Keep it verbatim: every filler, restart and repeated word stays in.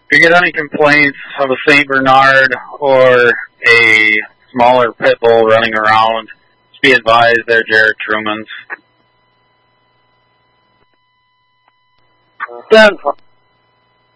If you get any complaints of a Saint Bernard or a smaller pit bull running around, just be advised they're Jared Truman's. ten four.